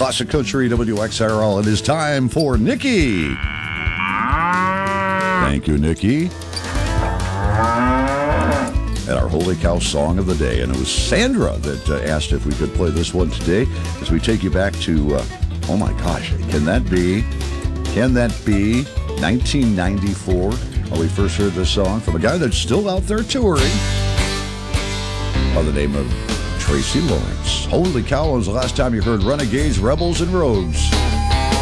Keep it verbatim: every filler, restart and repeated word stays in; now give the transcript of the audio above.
Classic Country W X R L. It is time for Nikki. Thank you, Nikki. And our Holy Cow song of the day. And it was Sandra that uh, asked if we could play this one today as we take you back to, uh, oh my gosh, can that be, can that be nineteen ninety-four when we first heard this song from a guy that's still out there touring by the name of Tracy Lawrence. Holy Cow was the last time you heard Renegades, Rebels, and Rogues.